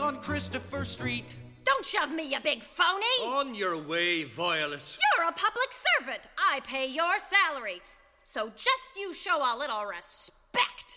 on Christopher Street. Don't shove me, you big phony! On your way, Violet. You're a public servant. I pay your salary. So just you show a little respect.